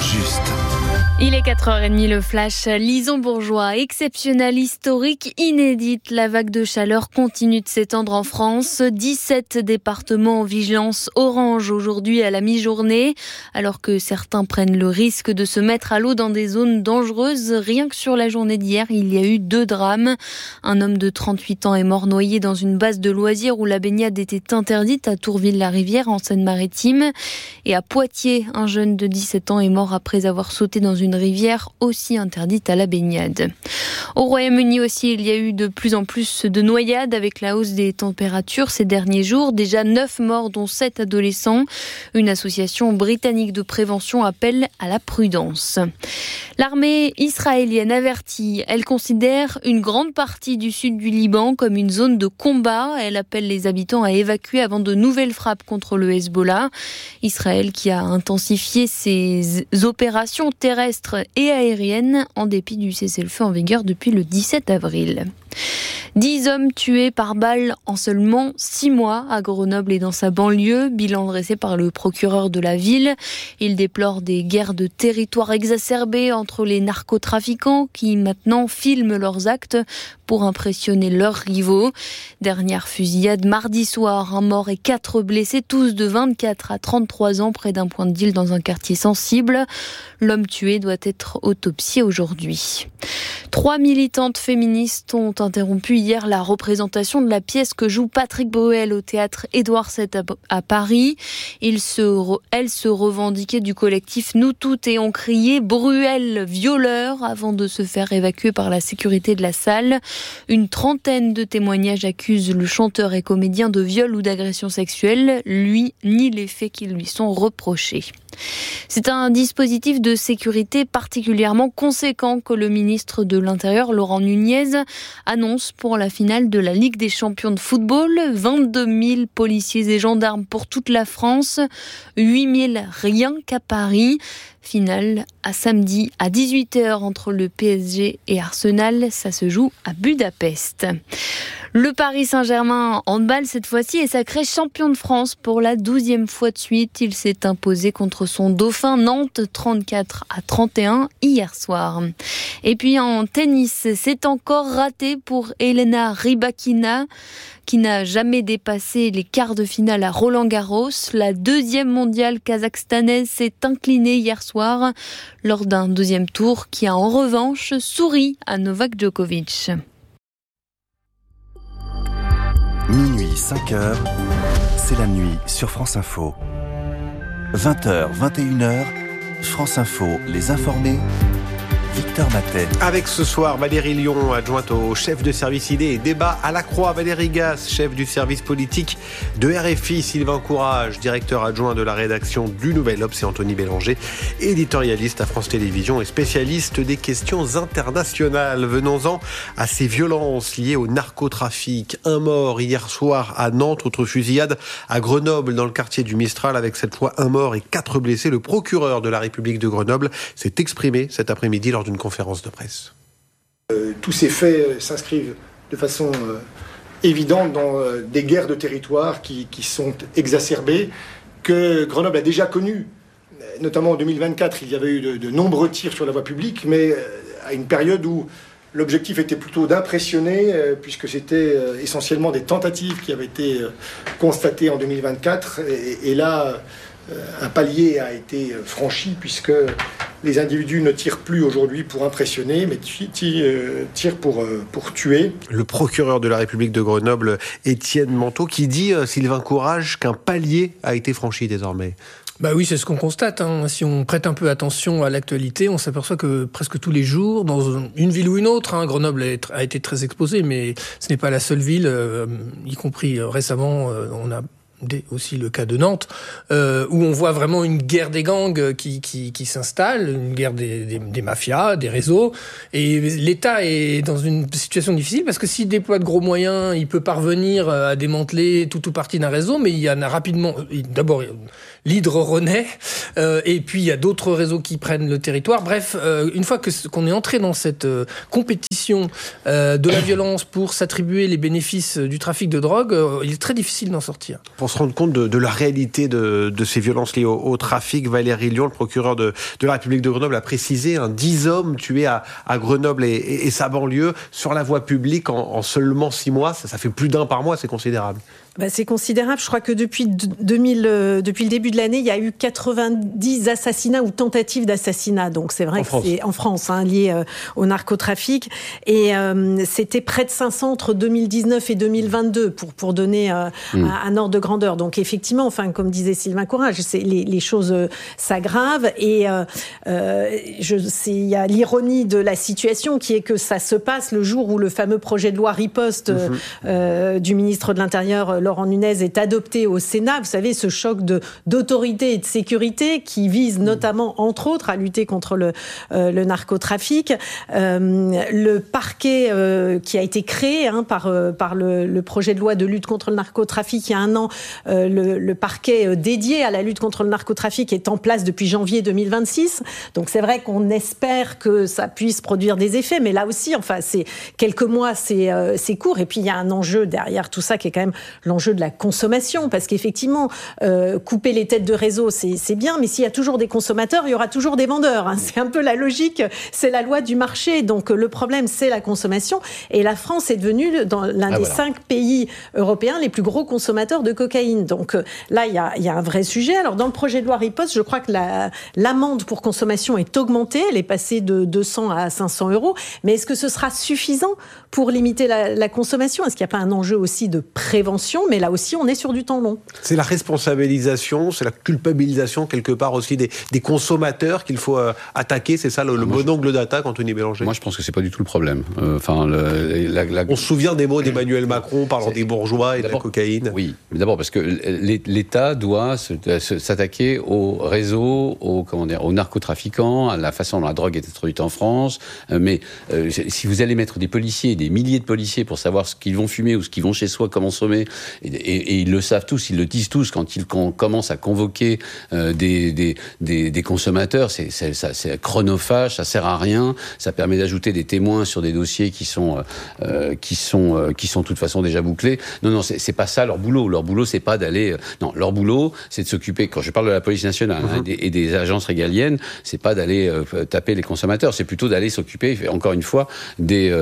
juste. Il est 4h30, le flash Lison-Bourgeois, exceptionnel, historique, inédite. La vague de chaleur continue de s'étendre en France. 17 départements en vigilance orange aujourd'hui à la mi-journée. Alors que certains prennent le risque de se mettre à l'eau dans des zones dangereuses, rien que sur la journée d'hier, il y a eu 2 drames. Un homme de 38 ans est mort noyé dans une base de loisirs où la baignade était interdite à Tourville-la-Rivière en Seine-Maritime. Et à Poitiers, un jeune de 17 ans est mort après avoir sauté dans une rivière aussi interdite à la baignade. Au Royaume-Uni aussi, il y a eu de plus en plus de noyades avec la hausse des températures ces derniers jours. Déjà 9 morts, dont 7 adolescents. Une association britannique de prévention appelle à la prudence. L'armée israélienne avertit. Elle considère une grande partie du sud du Liban comme une zone de combat. Elle appelle les habitants à évacuer avant de nouvelles frappes contre le Hezbollah. Israël qui a intensifié ses opérations terrestres et aériennes en dépit du cessez-le-feu en vigueur depuis le 17 avril. 10 hommes tués par balle en seulement 6 mois à Grenoble et dans sa banlieue, bilan dressé par le procureur de la ville. Il déplore des guerres de territoire exacerbées entre les narcotrafiquants qui maintenant filment leurs actes pour impressionner leurs rivaux. Dernière fusillade mardi soir, un mort et 4 blessés, tous de 24 à 33 ans près d'un point de deal dans un quartier sensible. L'homme tué doit être autopsié aujourd'hui. 3 militantes féministes ont interrompu hier la représentation de la pièce que joue Patrick Bruel au théâtre Édouard VII à Paris. Elles se revendiquaient du collectif Nous Toutes et ont crié « Bruel, violeur » avant de se faire évacuer par la sécurité de la salle. Une trentaine de témoignages accusent le chanteur et comédien de viol ou d'agression sexuelle. Lui nie les faits qui lui sont reprochés. C'est un dispositif de sécurité particulièrement conséquent que le ministre de l'Intérieur, Laurent Nunez, annonce pour la finale de la Ligue des champions de football. 22 000 policiers et gendarmes pour toute la France, 8 000 rien qu'à Paris. Finale à samedi à 18h entre le PSG et Arsenal. Ça se joue à Budapest. Le Paris Saint-Germain handball cette fois-ci est sacré champion de France pour la 12e fois de suite. Il s'est imposé contre son dauphin Nantes 34-31 hier soir. Et puis en tennis, c'est encore raté pour Elena Rybakina qui n'a jamais dépassé les quarts de finale à Roland-Garros. La 2e mondiale kazakhstanaise s'est inclinée hier soir lors d'un 2e tour qui a en revanche souri à Novak Djokovic. Minuit, 5h, c'est la nuit sur France Info. 20h, 21h, France Info, les informés, Victor Matet. Avec ce soir Valérie Lyon, adjointe au chef de service idée et débat à la Croix, Valérie Gasse, chef du service politique de RFI, Sylvain Courage, directeur adjoint de la rédaction du Nouvel Obs et Anthony Bélanger, éditorialiste à France Télévisions et spécialiste des questions internationales. Venons-en à ces violences liées au narcotrafic. Un mort hier soir à Nantes, autre fusillade à Grenoble dans le quartier du Mistral avec cette fois un mort et 4 blessés. Le procureur de la République de Grenoble s'est exprimé cet après-midi lors d'une conférence de presse. Tous ces faits s'inscrivent de façon évidente dans des guerres de territoire qui sont exacerbées, que Grenoble a déjà connues. Notamment en 2024, il y avait eu de nombreux tirs sur la voie publique, mais à une période où l'objectif était plutôt d'impressionner, puisque c'était essentiellement des tentatives qui avaient été constatées en 2024. Et là, un palier a été franchi, puisque les individus ne tirent plus aujourd'hui pour impressionner, mais tirent pour tuer. Le procureur de la République de Grenoble, Étienne Manteau, qui dit, Sylvain Courage, qu'un palier a été franchi désormais. Bah oui, c'est ce qu'on constate. Si on prête un peu attention à l'actualité, on s'aperçoit que presque tous les jours, dans une ville ou une autre, Grenoble a été très exposée, mais ce n'est pas la seule ville, y compris récemment, on a aussi le cas de Nantes, où on voit vraiment une guerre des gangs qui s'installe, une guerre des mafias, des réseaux, et l'État est dans une situation difficile parce que s'il déploie de gros moyens, il peut parvenir à démanteler tout ou partie d'un réseau, mais il y en a rapidement. D'abord, l'Hydre-Rhônais, et puis il y a d'autres réseaux qui prennent le territoire. Bref, une fois qu'on est entré dans cette compétition de la violence pour s'attribuer les bénéfices du trafic de drogue, il est très difficile d'en sortir. Pour se rendre compte de la réalité de ces violences liées au trafic, Valérie Lion, le procureur de la République de Grenoble, a précisé 10 hommes tués à Grenoble et sa banlieue sur la voie publique en seulement 6 mois. Ça fait plus d'un par mois, c'est considérable. C'est considérable. Je crois que depuis le début de l'année, il y a eu 90 assassinats ou tentatives d'assassinat. Donc c'est vrai c'est en France, lié au narcotrafic. Et c'était près de 500 entre 2019 et 2022 pour donner un ordre de grandeur. Donc effectivement, comme disait Sylvain Courage, les choses s'aggravent. Et il y a l'ironie de la situation qui est que ça se passe le jour où le fameux projet de loi riposte du ministre de l'Intérieur, Laurent Nunez, est adopté au Sénat. Vous savez, ce choc d'autorité et de sécurité qui vise notamment, entre autres, à lutter contre le narcotrafic. Le parquet qui a été créé par le projet de loi de lutte contre le narcotrafic il y a un an, le parquet dédié à la lutte contre le narcotrafic est en place depuis janvier 2026. Donc c'est vrai qu'on espère que ça puisse produire des effets, mais là aussi, c'est quelques mois, c'est court. Et puis il y a un enjeu derrière tout ça qui est quand même l'enjeu de la consommation, parce qu'effectivement, couper les têtes de réseau, c'est bien, mais s'il y a toujours des consommateurs, il y aura toujours des vendeurs. C'est un peu la logique, c'est la loi du marché. Donc le problème, c'est la consommation. Et la France est devenue l'un des 5 pays européens les plus gros consommateurs de cocaïne. Donc là, il y a un vrai sujet. Alors dans le projet de loi riposte, je crois que l'amende pour consommation est augmentée. Elle est passée de 200 à 500 €. Mais est-ce que ce sera suffisant pour limiter la consommation ? Est-ce qu'il n'y a pas un enjeu aussi de prévention ? Mais là aussi, on est sur du temps long. C'est la responsabilisation, c'est la culpabilisation quelque part aussi des consommateurs qu'il faut attaquer. C'est ça le bon angle d'attaque, Anthony Bélanger. Moi, je pense que c'est pas du tout le problème. On se souvient des mots d'Emmanuel Macron parlant des bourgeois et de la cocaïne. Oui, mais d'abord parce que l'État doit s'attaquer aux réseaux, aux narcotrafiquants, à la façon dont la drogue est introduite en France. Mais si vous allez mettre des policiers, des milliers de policiers pour savoir ce qu'ils vont fumer ou ce qu'ils vont chez soi consommer, et ils le savent tous, ils le disent tous quand ils commencent à convoquer des consommateurs, c'est chronophage, ça sert à rien, ça permet d'ajouter des témoins sur des dossiers qui sont de toute façon déjà bouclés. Non, c'est pas ça leur boulot. Leur boulot, c'est pas d'aller. Non, leur boulot, c'est de s'occuper. Quand je parle de la police nationale et des agences régaliennes, c'est pas d'aller taper les consommateurs, c'est plutôt d'aller s'occuper, encore une fois, des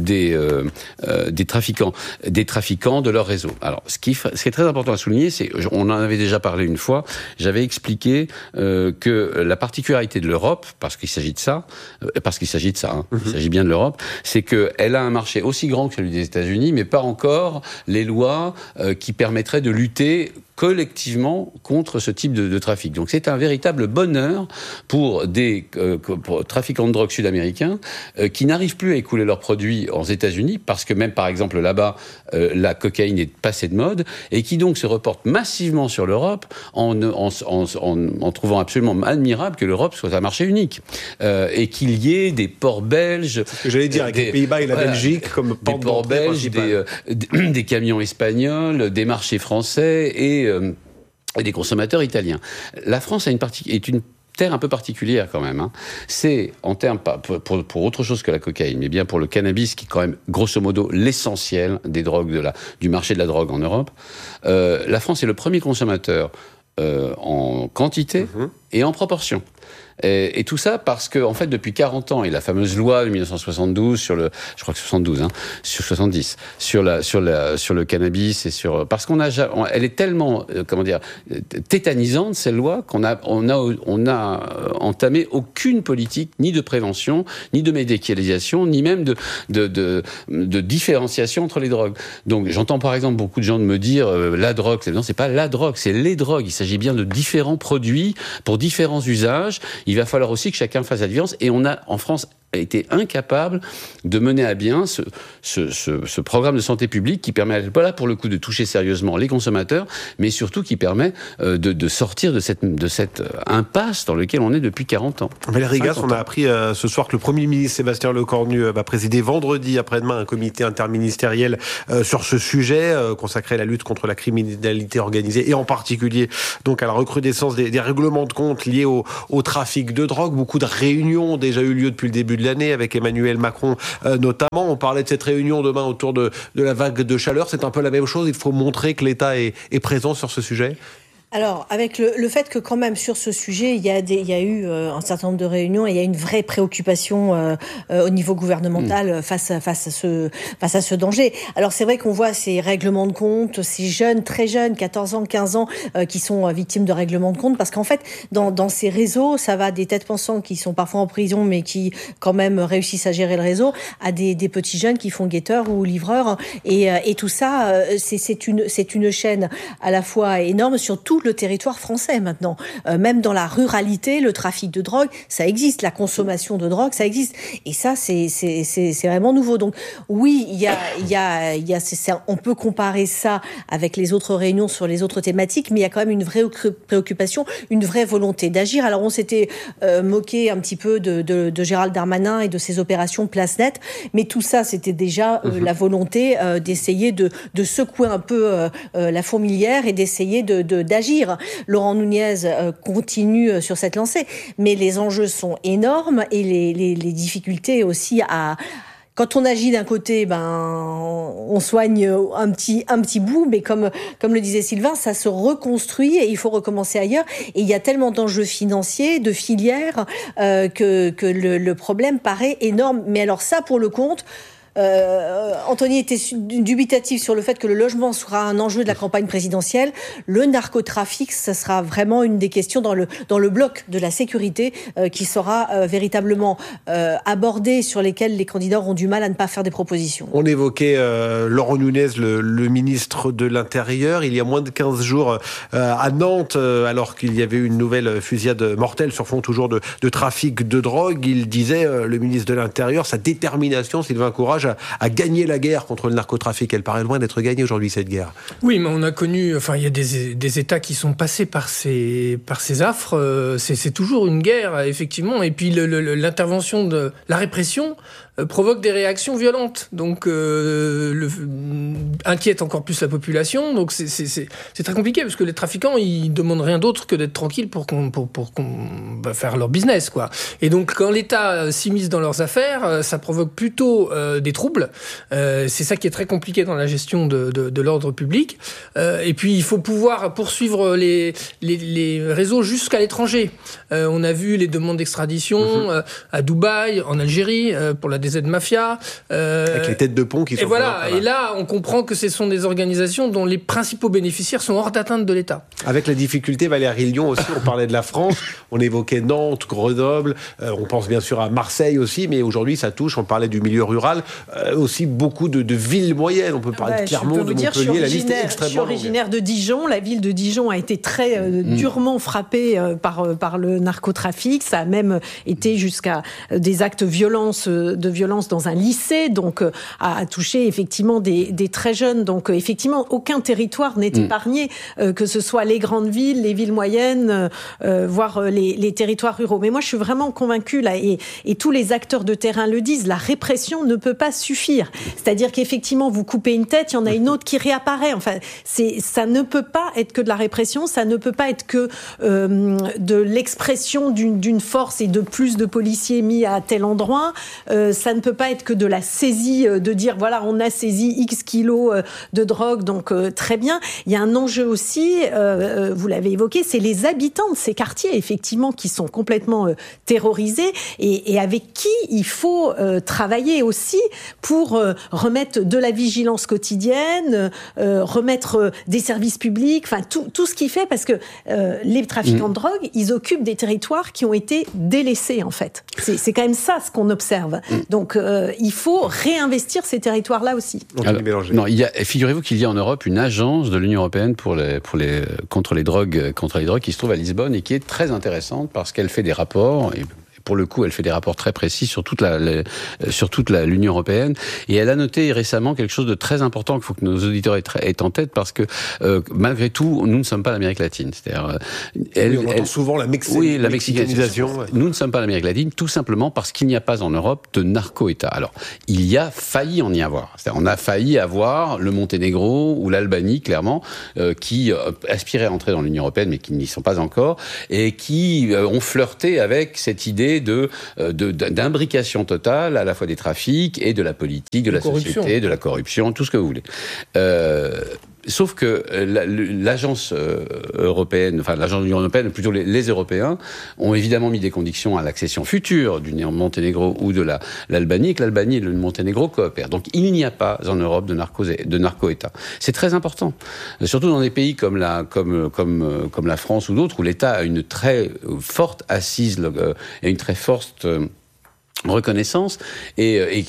trafiquants de leur réseau. Alors, ce qui est très important à souligner, on en avait déjà parlé une fois, j'avais expliqué que la particularité de l'Europe, parce qu'il s'agit de ça, il s'agit bien de l'Europe, c'est qu'elle a un marché aussi grand que celui des États-Unis, mais pas encore les lois qui permettraient de lutter collectivement contre ce type de trafic. Donc c'est un véritable bonheur pour des trafiquants de drogue sud-américains qui n'arrivent plus à écouler leurs produits aux États-Unis parce que même par exemple là-bas la cocaïne est passée de mode et qui donc se reportent massivement sur l'Europe en trouvant absolument admirable que l'Europe soit un marché unique et qu'il y ait des ports belges. C'est ce que j'allais dire avec les Pays-Bas et la Belgique comme des ports belges, des camions espagnols, des marchés français et des consommateurs italiens. La France est une terre un peu particulière quand même. C'est en termes, pour autre chose que la cocaïne, mais bien pour le cannabis, qui est quand même grosso modo l'essentiel des drogues du marché de la drogue en Europe. La France est le premier consommateur en quantité et en proportion. Et tout ça parce que, en fait, depuis 40 ans, et la fameuse loi de 1972 sur le cannabis et parce elle est tellement, tétanisante, cette loi, qu'on a entamé aucune politique, ni de prévention, ni de médicalisation, ni même de différenciation entre les drogues. Donc, j'entends par exemple beaucoup de gens me dire, la drogue, non, c'est pas la drogue, c'est les drogues. Il s'agit bien de différents produits pour différents usages. Il va falloir aussi que chacun fasse la différence. Et on a, en France, été incapable de mener à bien ce programme de santé publique qui permet, voilà, pour le coup, de toucher sérieusement les consommateurs, mais surtout qui permet de sortir de cette impasse dans laquelle on est depuis 40 ans. Valérie Gasse, on a appris ce soir que le Premier ministre Sébastien Lecornu va présider vendredi après-demain un comité interministériel sur ce sujet consacré à la lutte contre la criminalité organisée et en particulier donc à la recrudescence des règlements de compte liés au trafic de drogue. Beaucoup de réunions ont déjà eu lieu depuis le début de l'année avec Emmanuel Macron notamment. On parlait de cette réunion demain autour de la vague de chaleur. C'est un peu la même chose. Il faut montrer que l'État est présent sur ce sujet. Alors, avec le fait que quand même sur ce sujet, il y a eu un certain nombre de réunions et il y a une vraie préoccupation au niveau gouvernemental face à ce danger. Alors, c'est vrai qu'on voit ces règlements de compte, ces jeunes, très jeunes, 14 ans, 15 ans, qui sont victimes de règlements de compte, parce qu'en fait, dans ces réseaux, ça va des têtes pensantes qui sont parfois en prison, mais qui quand même réussissent à gérer le réseau, à des petits jeunes qui font guetteurs ou livreurs, et tout ça, c'est une chaîne à la fois énorme sur tout le territoire français maintenant. Même dans la ruralité, le trafic de drogue, ça existe. La consommation de drogue, ça existe. Et ça, c'est vraiment nouveau. Donc oui, on peut comparer ça avec les autres réunions sur les autres thématiques, mais il y a quand même une vraie préoccupation, une vraie volonté d'agir. Alors on s'était moqué un petit peu de Gérald Darmanin et de ses opérations Place Nette, mais tout ça, c'était déjà la volonté d'essayer de secouer un peu la fourmilière et d'essayer d'agir. Laurent Nunez continue sur cette lancée, mais les enjeux sont énormes et les difficultés aussi quand on agit d'un côté, on soigne un petit bout, mais comme le disait Sylvain, ça se reconstruit et il faut recommencer ailleurs. Et il y a tellement d'enjeux financiers, de filières, que le problème paraît énorme. Mais alors ça, pour le compte, Anthony était dubitatif sur le fait que le logement sera un enjeu de la campagne présidentielle. Le narcotrafic, ça sera vraiment une des questions dans le bloc de la sécurité qui sera véritablement abordé, sur lesquels les candidats auront du mal à ne pas faire des propositions. On évoquait Laurent Nunez, le ministre de l'Intérieur, il y a moins de 15 jours à Nantes, alors qu'il y avait une nouvelle fusillade mortelle sur fond toujours de trafic de drogue. Il disait, le ministre de l'Intérieur, sa détermination, Sylvain Courage, à gagner la guerre contre le narcotrafic. Elle paraît loin d'être gagnée aujourd'hui, cette guerre. Oui, mais on a connu, il y a des États qui sont passés par ces affres. C'est toujours une guerre, effectivement. Et puis l'intervention de la répression provoque des réactions violentes, donc inquiète encore plus la population. Donc c'est très compliqué, parce que les trafiquants, ils demandent rien d'autre que d'être tranquilles pour faire leur business, quoi. Et donc quand l'État s'immisce dans leurs affaires, ça provoque plutôt des troubles. C'est ça qui est très compliqué dans la gestion de l'ordre public. Et puis il faut pouvoir poursuivre les réseaux jusqu'à l'étranger. On a vu les demandes d'extradition à Dubaï, en Algérie, pour la DZ Mafia. Avec les têtes de pont qui sont... Et voilà, et là, on comprend que ce sont des organisations dont les principaux bénéficiaires sont hors d'atteinte de l'État. Avec la difficulté, Valérie Lyon aussi, on parlait de la France, on évoquait Nantes, Grenoble, on pense bien sûr à Marseille aussi, mais aujourd'hui ça touche, on parlait du milieu rural, aussi beaucoup de villes moyennes, on peut parler de Clermont, de Montpellier, la liste est extrêmement longue. Je suis originaire de Dijon, la ville de Dijon a été très durement frappée par le narcotrafic, ça a même été jusqu'à des actes de violence dans un lycée, donc a touché effectivement des très jeunes, donc effectivement aucun territoire n'est épargné, que ce soit les grandes villes, les villes moyennes, voire les territoires ruraux. Mais moi je suis vraiment convaincue là, et tous les acteurs de terrain le disent, la répression ne peut pas suffire. C'est-à-dire qu'effectivement vous coupez une tête, il y en a une autre qui réapparaît. Enfin, ça ne peut pas être que de la répression, ça ne peut pas être que de l'expression d'une force et de plus de policiers mis à tel endroit. Ça ne peut pas être que de la saisie, de dire voilà, on a saisi X kilos de drogue, donc très bien. Il y a un enjeu aussi, vous l'avez évoqué, c'est les habitants de ces quartiers, effectivement, qui sont complètement terrorisés et avec qui il faut travailler aussi pour remettre de la vigilance quotidienne, remettre des services publics, enfin tout ce qui fait, parce que les trafiquants de drogue, ils occupent des territoires qui ont été délaissés, en fait. C'est quand même ça ce qu'on observe. Donc il faut réinvestir ces territoires-là aussi. Alors, non, figurez-vous qu'il y a en Europe une agence de l'Union européenne contre les drogues qui se trouve à Lisbonne et qui est très intéressante parce qu'elle fait des rapports. Et pour le coup, elle fait des rapports très précis sur toute l'Union européenne. Et elle a noté récemment quelque chose de très important qu'il faut que nos auditeurs aient en tête, parce que malgré tout, nous ne sommes pas l'Amérique latine. C'est-à-dire, on entend souvent la mexicanisation. Ouais. Nous ne sommes pas l'Amérique latine, tout simplement parce qu'il n'y a pas en Europe de narco-État. Alors, il y a failli en y avoir. C'est-à-dire, on a failli avoir le Monténégro ou l'Albanie, clairement, qui aspiraient à entrer dans l'Union européenne, mais qui n'y sont pas encore, et qui ont flirté avec cette idée d'imbrication totale, à la fois des trafics et de la politique, de la société, de la corruption, tout ce que vous voulez. Sauf que l'agence européenne, enfin l'agence de l'Union européenne, plutôt les Européens, ont évidemment mis des conditions à l'accession future du Monténégro ou de l'Albanie, et que l'Albanie et le Monténégro coopèrent. Donc il n'y a pas en Europe de narco-État. C'est très important, surtout dans des pays comme la France ou d'autres, où l'État a une très forte assise et une très forte reconnaissance et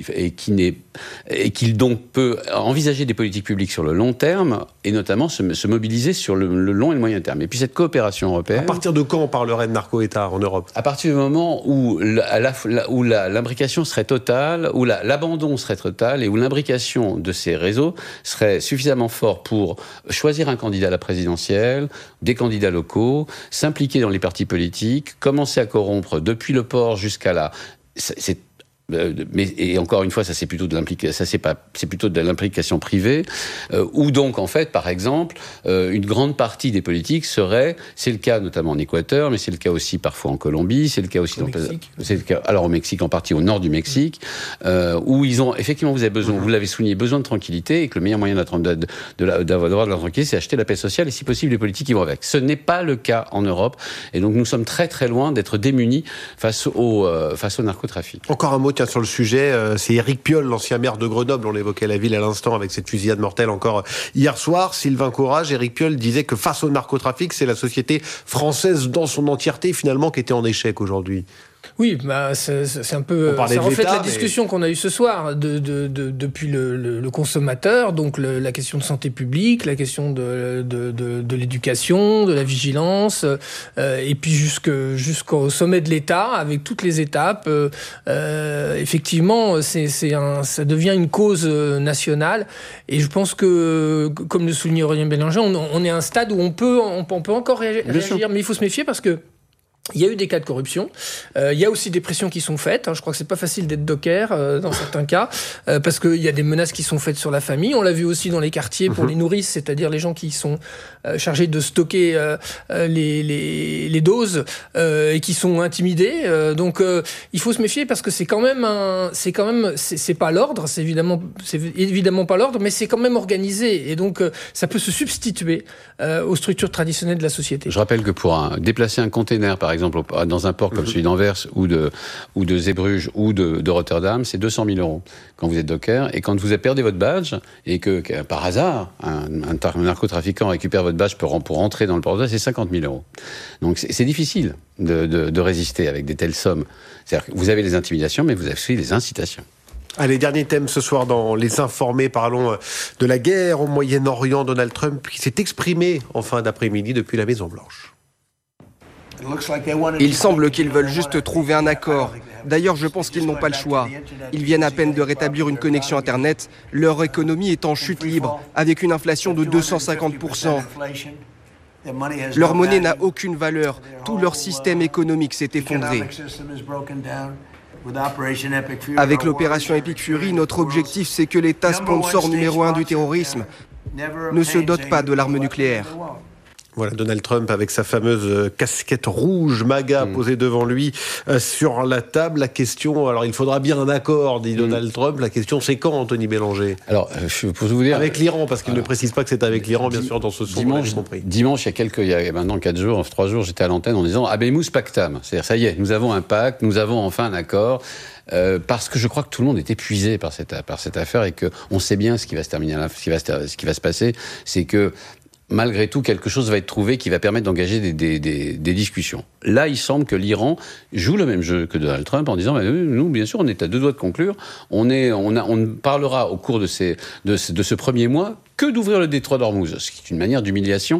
qu'il donc peut envisager des politiques publiques sur le long terme et notamment se mobiliser sur le long et le moyen terme. Et puis cette coopération européenne... À partir de quand on parlerait de narco-État en Europe ? À partir du moment où l'imbrication serait totale, où l'abandon serait total et où l'imbrication de ces réseaux serait suffisamment fort pour choisir un candidat à la présidentielle, des candidats locaux, s'impliquer dans les partis politiques, commencer à corrompre depuis le port jusqu'à la... et encore une fois, ça c'est plutôt de l'implication privée, où donc en fait, par exemple, une grande partie des politiques c'est le cas notamment en Équateur, mais c'est le cas aussi parfois en Colombie, c'est le cas aussi au Mexique, en partie au nord du Mexique, où ils ont effectivement, vous avez besoin, vous l'avez souligné, besoin de tranquillité, et que le meilleur moyen d'avoir de la tranquillité, c'est acheter la paix sociale, et si possible les politiques qui vont avec. Ce n'est pas le cas en Europe, et donc nous sommes très très loin d'être démunis face au narcotrafic. Encore un mot sur le sujet, c'est Éric Piolle, l'ancien maire de Grenoble, on évoquait la ville à l'instant avec cette fusillade mortelle encore hier soir. Sylvain Courage, Éric Piolle disait que face au narcotrafic, c'est la société française dans son entièreté finalement qui était en échec aujourd'hui. Oui, c'est un peu... Ça reflète la discussion qu'on a eue ce soir depuis le consommateur, donc la question de santé publique, la question de l'éducation, de la vigilance, et puis jusqu'au sommet de l'État, avec toutes les étapes. Effectivement, ça devient une cause nationale, et je pense que, comme le soulignait Aurélien Bélanger, on est à un stade où on peut encore réagir, mais il faut se méfier parce que il y a eu des cas de corruption. Il y a aussi des pressions qui sont faites. Je crois que c'est pas facile d'être docker dans certains cas, parce qu'il y a des menaces qui sont faites sur la famille. On l'a vu aussi dans les quartiers pour les nourrices, c'est-à-dire les gens qui sont chargés de stocker les doses et qui sont intimidés. Donc il faut se méfier parce que c'est pas l'ordre, c'est évidemment pas l'ordre, mais c'est quand même organisé et donc ça peut se substituer aux structures traditionnelles de la société. Je rappelle que pour déplacer un container, par exemple, dans un port comme celui d'Anvers ou de Zeebrugge ou de Rotterdam, c'est 200 000 € quand vous êtes docker. Et quand vous perdez votre badge et que par hasard, un narcotrafiquant récupère votre badge pour rentrer dans le port, c'est 50 000 €. Donc c'est difficile de résister avec des telles sommes. C'est-à-dire que vous avez les intimidations, mais vous avez aussi les incitations. Allez, dernier thème ce soir dans Les Informés. Parlons de la guerre au Moyen-Orient. Donald Trump qui s'est exprimé en fin d'après-midi depuis la Maison-Blanche. Il semble qu'ils veulent juste trouver un accord. D'ailleurs, je pense qu'ils n'ont pas le choix. Ils viennent à peine de rétablir une connexion Internet. Leur économie est en chute libre, avec une inflation de 250%. Leur monnaie n'a aucune valeur. Tout leur système économique s'est effondré. Avec l'opération Epic Fury, notre objectif, c'est que l'État sponsor numéro 1 du terrorisme ne se dote pas de l'arme nucléaire. Voilà, Donald Trump avec sa fameuse casquette rouge MAGA posée devant lui sur la table. La question, alors il faudra bien un accord, dit Donald Trump. La question, c'est quand, Anthony Bélanger ? Alors, je peux vous dire... Avec l'Iran, parce qu'il ne précise pas que c'est avec l'Iran, bien sûr, dans ce son, dimanche, il y a maintenant 3 jours, j'étais à l'antenne en disant « Habemus pactam ». C'est-à-dire, ça y est, nous avons un pacte, nous avons enfin un accord. Parce que je crois que tout le monde est épuisé par cette affaire et qu'on sait bien ce qui va se terminer, ce qui va se passer, c'est que malgré tout, quelque chose va être trouvé qui va permettre d'engager des discussions. Là, il semble que l'Iran joue le même jeu que Donald Trump en disant nous, bien sûr, on est à 2 doigts de conclure. On ne parlera au cours de ce premier mois que d'ouvrir le détroit d'Ormuz, ce qui est une manière d'humiliation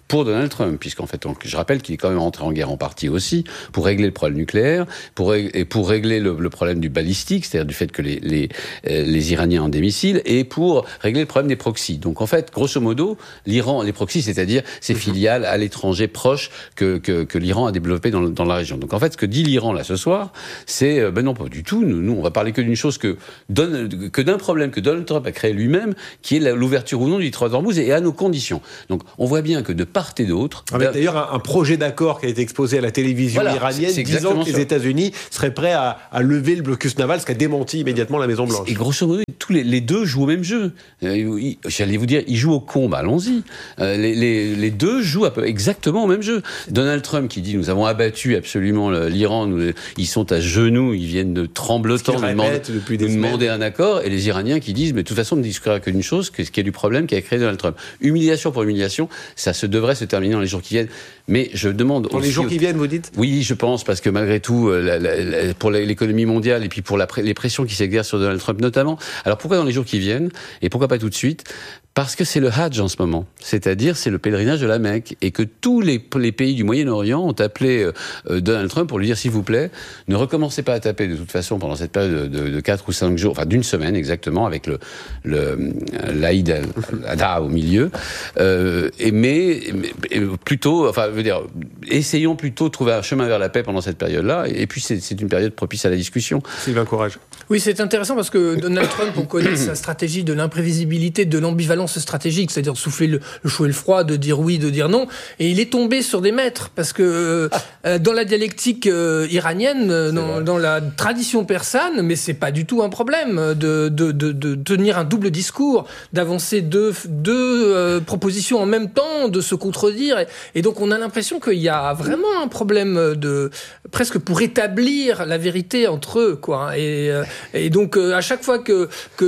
pour Donald Trump, puisqu'en fait, je rappelle qu'il est quand même entré en guerre en partie aussi pour régler le problème nucléaire, pour régler le problème du balistique, c'est-à-dire du fait que les Iraniens ont des missiles, et pour régler le problème des proxys. Donc en fait, grosso modo, l'Iran, les proxys, c'est-à-dire ces filiales à l'étranger proches que l'Iran a développées dans la région. Donc en fait, ce que dit l'Iran là ce soir, c'est non, pas du tout. Nous, on va parler que d'une chose d'un problème que Donald Trump a créé lui-même, qui est l'ouverture ou non du détroit d'Ormuz, et à nos conditions. Donc on voit bien que de part et d'autre... Avec d'ailleurs un projet d'accord qui a été exposé à la télévision iranienne, disant que les États-Unis seraient prêts à lever le blocus naval, ce qui a démenti immédiatement la Maison-Blanche. Et grosso modo, tous les deux jouent au même jeu. J'allais vous dire, ils jouent au con, allons-y. Les deux jouent exactement au même jeu. Donald Trump qui dit, nous avons abattu absolument l'Iran, ils sont à genoux, ils viennent de tremblotants nous demander un accord, et les Iraniens qui disent, mais de toute façon, on ne discutera que d'une chose, qu'il y a du problème qui a créé Donald Trump. Humiliation pour humiliation, ça devrait se terminer dans les jours qui viennent. Mais je demande... Dans les jours qui viennent, vous dites ? Oui, je pense, parce que malgré tout, pour l'économie mondiale et puis pour les pressions qui s'exercent sur Donald Trump notamment. Alors pourquoi dans les jours qui viennent ? Et pourquoi pas tout de suite ? Parce que c'est le Hajj en ce moment, c'est-à-dire c'est le pèlerinage de la Mecque, et que tous les pays du Moyen-Orient ont appelé Donald Trump pour lui dire, s'il vous plaît, ne recommencez pas à taper de toute façon pendant cette période de 4 ou 5 jours, enfin d'une semaine exactement, avec l'Aïd al-Adha au milieu, mais plutôt, enfin, je veux dire, essayons plutôt de trouver un chemin vers la paix pendant cette période-là, et puis c'est une période propice à la discussion. Sylvain Courage. Oui, c'est intéressant parce que Donald Trump, on connaît sa stratégie de l'imprévisibilité, de l'ambivalence stratégique, c'est-à-dire de souffler le chaud et le froid, de dire oui, de dire non. Et il est tombé sur des maîtres parce que dans la dialectique iranienne, dans la tradition persane, mais c'est pas du tout un problème de tenir un double discours, d'avancer deux propositions en même temps, de se contredire. Et donc on a l'impression qu'il y a vraiment un problème presque pour établir la vérité entre eux, quoi. Et donc à chaque fois que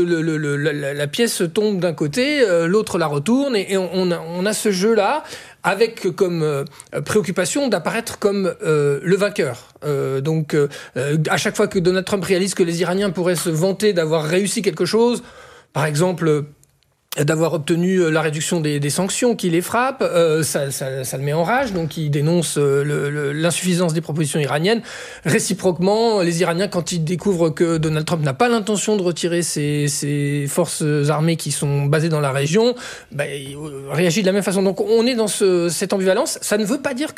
la pièce tombe d'un côté, l'autre la retourne, et on a ce jeu-là avec comme préoccupation d'apparaître comme le vainqueur. Donc à chaque fois que Donald Trump réalise que les Iraniens pourraient se vanter d'avoir réussi quelque chose, par exemple d'avoir obtenu la réduction des sanctions qui les frappent, ça le met en rage, donc il dénonce l'insuffisance des propositions iraniennes. Réciproquement, les Iraniens, quand ils découvrent que Donald Trump n'a pas l'intention de retirer ses forces armées qui sont basées dans la région, il réagit de la même façon. Donc on est dans cette ambivalence. Ça ne veut pas dire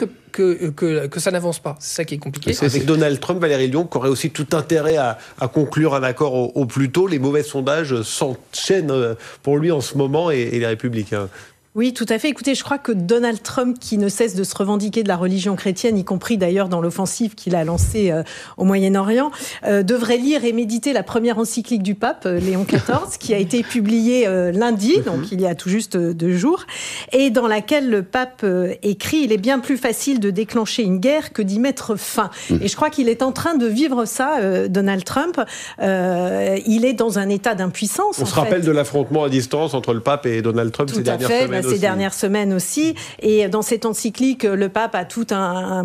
que ça n'avance pas. C'est ça qui est compliqué. Avec Donald Trump, Valérie Lyon, qui aurait aussi tout intérêt à conclure un accord au plus tôt. Les mauvais sondages s'enchaînent pour lui en ce moment, et les Républicains. Oui, tout à fait. Écoutez, je crois que Donald Trump, qui ne cesse de se revendiquer de la religion chrétienne, y compris d'ailleurs dans l'offensive qu'il a lancée au Moyen-Orient, devrait lire et méditer la première encyclique du pape, Léon XIV, qui a été publiée lundi, donc il y a tout juste 2 jours, et dans laquelle le pape écrit « Il est bien plus facile de déclencher une guerre que d'y mettre fin ». Et je crois qu'il est en train de vivre ça, Donald Trump. Il est dans un état d'impuissance. On se rappelle de l'affrontement à distance entre le pape et Donald Trump ces dernières semaines. Ces dernières semaines aussi. Et dans cette encyclique, le pape a tout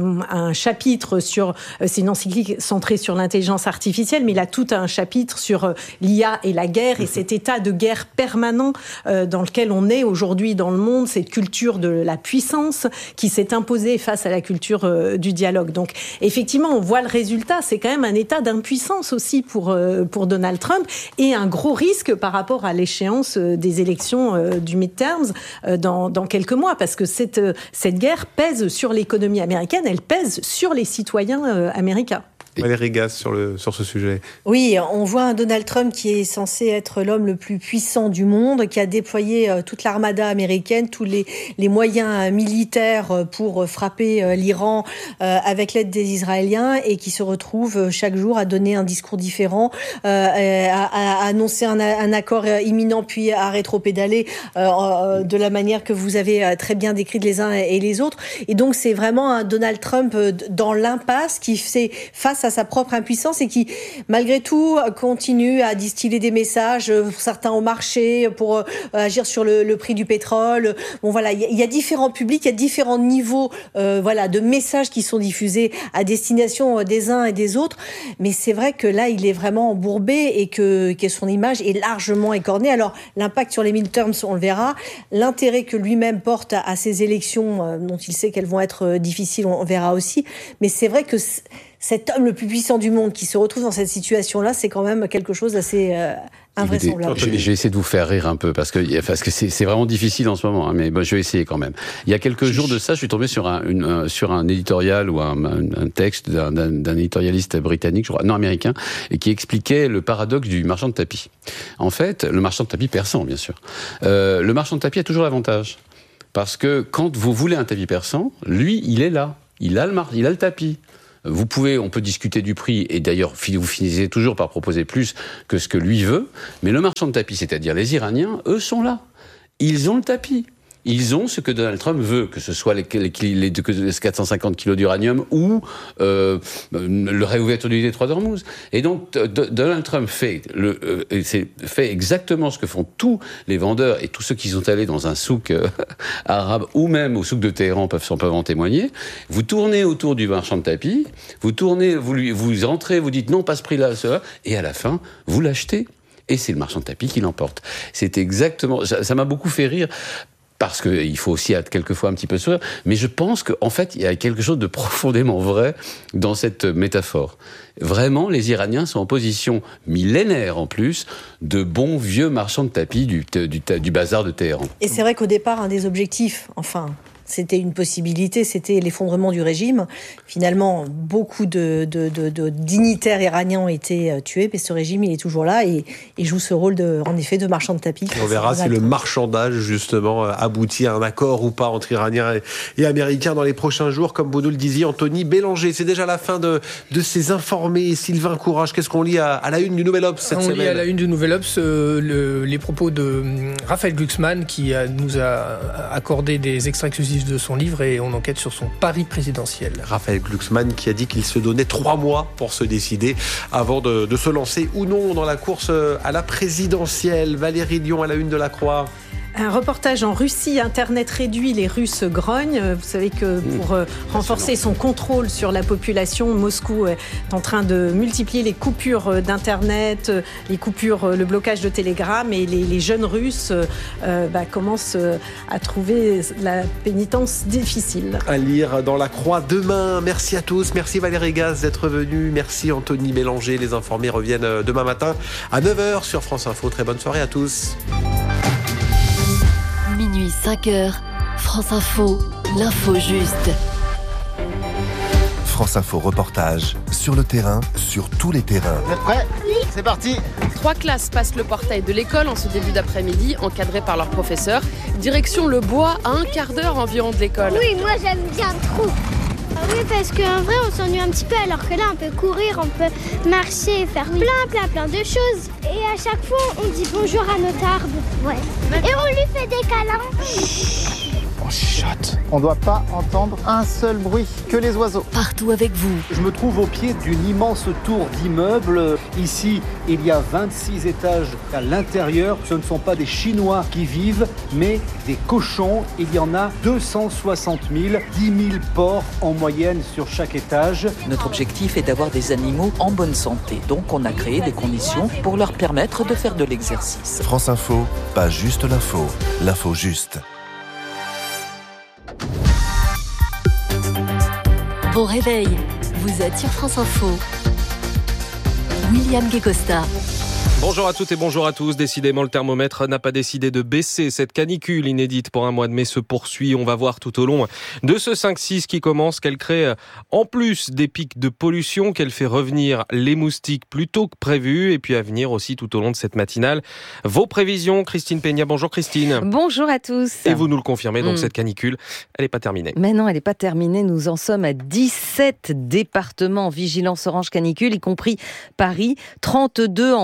un chapitre sur... C'est une encyclique centrée sur l'intelligence artificielle, mais il a tout un chapitre sur l'IA et la guerre, et cet état de guerre permanent dans lequel on est aujourd'hui dans le monde, cette culture de la puissance qui s'est imposée face à la culture du dialogue. Donc, effectivement, on voit le résultat. C'est quand même un état d'impuissance aussi pour Donald Trump, et un gros risque par rapport à l'échéance des élections du midterms dans quelques mois, parce que cette guerre pèse sur l'économie américaine, elle pèse sur les citoyens américains. Valérie Gasse sur ce sujet. Oui, on voit un Donald Trump qui est censé être l'homme le plus puissant du monde, qui a déployé toute l'armada américaine, tous les moyens militaires pour frapper l'Iran avec l'aide des Israéliens, et qui se retrouve chaque jour à donner un discours différent, à annoncer un accord imminent, puis à rétropédaler de la manière que vous avez très bien décrite les uns et les autres. Et donc c'est vraiment un Donald Trump dans l'impasse qui fait face à à sa propre impuissance et qui, malgré tout, continue à distiller des messages, pour certains au marché, pour agir sur le prix du pétrole. Bon, voilà, il y a différents publics, il y a différents niveaux de messages qui sont diffusés à destination des uns et des autres. Mais c'est vrai que là, il est vraiment embourbé et que son image est largement écornée. Alors, l'impact sur les midterms, on le verra. L'intérêt que lui-même porte à ces élections, dont il sait qu'elles vont être difficiles, on verra aussi. Mais c'est vrai que cet homme le plus puissant du monde qui se retrouve dans cette situation-là, c'est quand même quelque chose d'assez invraisemblable. Je vais essayer de vous faire rire un peu parce que c'est vraiment difficile en ce moment, hein, mais je vais essayer quand même. Il y a quelques jours de ça, je suis tombé sur un éditorial ou un texte d'un éditorialiste britannique, je crois, américain, et qui expliquait le paradoxe du marchand de tapis. En fait, le marchand de tapis persan, bien sûr. Le marchand de tapis a toujours l'avantage. Parce que quand vous voulez un tapis persan, lui, il est là. Il a le tapis. On peut discuter du prix, et d'ailleurs, vous finissez toujours par proposer plus que ce que lui veut, mais le marchand de tapis, c'est-à-dire les Iraniens, eux sont là. Ils ont le tapis. Ils ont ce que Donald Trump veut, que ce soit les 450 kilos d'uranium ou le réouverture du détroit d'Ormuz. Et donc, Donald Trump fait exactement ce que font tous les vendeurs et tous ceux qui sont allés dans un souk arabe ou même au souk de Téhéran peuvent en témoigner. Vous tournez autour du marchand de tapis, vous entrez, vous dites non, pas ce prix-là, cela, et à la fin, vous l'achetez. Et c'est le marchand de tapis qui l'emporte. C'est exactement... Ça m'a beaucoup fait rire. Parce qu'il faut aussi être quelquefois un petit peu sourire, mais je pense qu'en fait, il y a quelque chose de profondément vrai dans cette métaphore. Vraiment, les Iraniens sont en position millénaire, en plus, de bons vieux marchands de tapis du bazar de Téhéran. Et c'est vrai qu'au départ, un des objectifs, c'était une possibilité, c'était l'effondrement du régime. Finalement, beaucoup de dignitaires iraniens ont été tués, mais ce régime, il est toujours là et joue ce rôle en effet de marchand de tapis. On verra si le marchandage, justement, aboutit à un accord ou pas entre Iraniens et Américains dans les prochains jours. Comme vous nous le disiez, Anthony Bélanger, c'est déjà la fin de ces informés. Sylvain Courage, qu'est-ce qu'on lit à la une du Nouvel Obs cette semaine ? On lit à la une du Nouvel Obs les propos de Raphaël Glucksmann qui nous a accordé des extraits exclusifs de son livre et on enquête sur son pari présidentiel. Raphaël Glucksmann qui a dit qu'il se donnait 3 mois pour se décider avant de se lancer ou non dans la course à la présidentielle. Valérie Dion à la une de La Croix. Un reportage en Russie, Internet réduit, les Russes grognent. Vous savez que pour renforcer son contrôle sur la population, Moscou est en train de multiplier les coupures d'Internet, les coupures, le blocage de Telegram, et les jeunes Russes commencent à trouver la pénitence difficile. À lire dans La Croix demain. Merci à tous. Merci Valérie Gaz d'être venue. Merci Anthony Bélanger. Les informés reviennent demain matin à 9h sur France Info. Très bonne soirée à tous. Minuit 5h, France Info, l'info juste. France Info reportage sur le terrain, sur tous les terrains. Vous êtes prêts ? Oui. C'est parti. 3 classes passent le portail de l'école en ce début d'après-midi, encadrées par leurs professeurs. Direction le bois, à 1 quart d'heure environ de l'école. Oui, moi j'aime bien trop. Oui, parce qu'en vrai, on s'ennuie un petit peu, alors que là, on peut courir, on peut marcher, faire plein de choses. Et à chaque fois, on dit bonjour à notre arbre. Ouais. Et on lui fait des câlins. On chuchote. On ne doit pas entendre un seul bruit, que les oiseaux. Partout avec vous. Je me trouve au pied d'une immense tour d'immeubles. Ici, il y a 26 étages à l'intérieur. Ce ne sont pas des Chinois qui vivent, mais des cochons. Il y en a 260 000, 10 000 porcs en moyenne sur chaque étage. Notre objectif est d'avoir des animaux en bonne santé. Donc on a créé des conditions pour leur permettre de faire de l'exercice. France Info, pas juste l'info, l'info juste. Bon réveil, vous êtes sur France Info. William Guécosta. Bonjour à toutes et bonjour à tous. Décidément, le thermomètre n'a pas décidé de baisser. Cette canicule inédite pour un mois de mai se poursuit. On va voir tout au long de ce 5-6 qui commence qu'elle crée, en plus des pics de pollution, qu'elle fait revenir les moustiques plus tôt que prévu. Et puis à venir aussi tout au long de cette matinale, vos prévisions. Christine Peña. Bonjour Christine. Bonjour à tous. Et vous nous le confirmez, donc cette canicule, elle n'est pas terminée. Mais non, elle n'est pas terminée. Nous en sommes à 17 départements en vigilance orange canicule, y compris Paris. 32 en jaune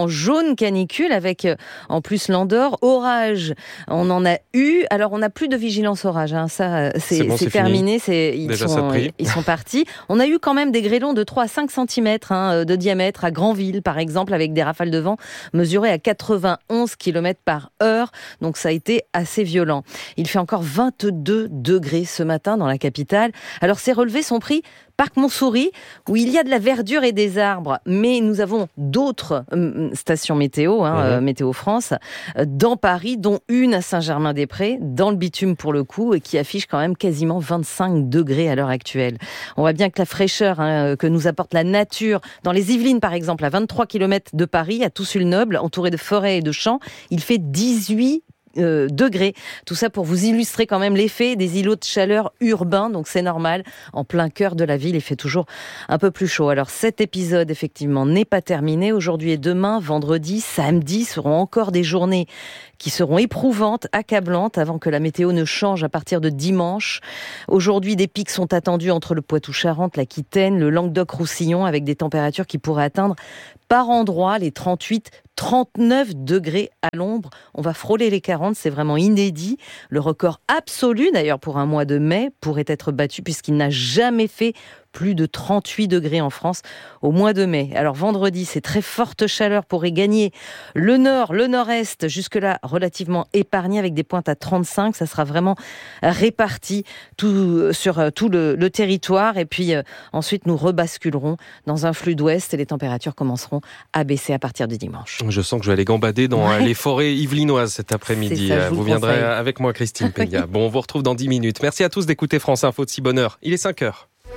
jaune canicule avec en plus l'Andorre. Orage, on en a eu. Alors on n'a plus de vigilance orage, hein. Ça c'est terminé. Ils sont partis. On a eu quand même des grêlons de 3 à 5 cm de diamètre à Granville par exemple, avec des rafales de vent mesurées à 91 km/h. Donc ça a été assez violent. Il fait encore 22 degrés ce matin dans la capitale. Alors ces relevés sont pris Parc Montsouris, où il y a de la verdure et des arbres, mais nous avons d'autres stations météo, Météo France, dans Paris, dont une à Saint-Germain-des-Prés, dans le bitume pour le coup, et qui affiche quand même quasiment 25 degrés à l'heure actuelle. On voit bien que la fraîcheur que nous apporte la nature, dans les Yvelines par exemple, à 23 km de Paris, à Toussus-le-Noble, entouré de forêts et de champs, il fait 18 degrés. Tout ça pour vous illustrer quand même l'effet des îlots de chaleur urbains, donc c'est normal. En plein cœur de la ville, il fait toujours un peu plus chaud. Alors cet épisode, effectivement, n'est pas terminé. Aujourd'hui et demain, vendredi, samedi, seront encore des journées qui seront éprouvantes, accablantes, avant que la météo ne change à partir de dimanche. Aujourd'hui, des pics sont attendus entre le Poitou-Charentes, l'Aquitaine, le Languedoc-Roussillon, avec des températures qui pourraient atteindre par endroits les 38-39 degrés à l'ombre. On va frôler les 40, c'est vraiment inédit. Le record absolu, d'ailleurs, pour un mois de mai, pourrait être battu puisqu'il n'a jamais fait plus de 38 degrés en France au mois de mai. Alors vendredi, c'est très forte chaleur pourrait gagner le nord, le nord-est, jusque-là relativement épargné avec des pointes à 35. Ça sera vraiment réparti sur tout le territoire. Et puis ensuite, nous rebasculerons dans un flux d'ouest et les températures commenceront à baisser à partir de dimanche. Je sens que je vais aller gambader dans les forêts yvelinoises cet après-midi. Vous viendrez avec moi, Christine Pégard. Bon, on vous retrouve dans 10 minutes. Merci à tous d'écouter France Info de si bonne heure. Il est 5h.